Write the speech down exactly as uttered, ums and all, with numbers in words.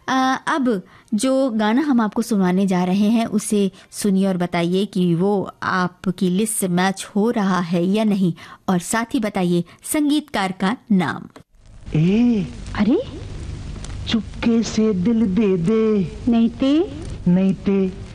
आ, अब जो गाना हम आपको सुनाने जा रहे हैं उसे सुनिए और बताइए कि वो आपकी लिस्ट से मैच हो रहा है या नहीं, और साथ ही बताइए संगीतकार का नाम। ए, अरे चुपके से दिल दे दे, नहीं ते नहीं ते